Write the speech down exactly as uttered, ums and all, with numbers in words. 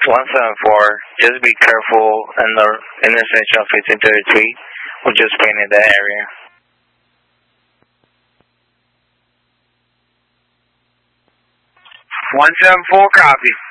one seven four, just be careful in the intersection of fifteen thirty-three. We're just painting that area. one seven four, copy.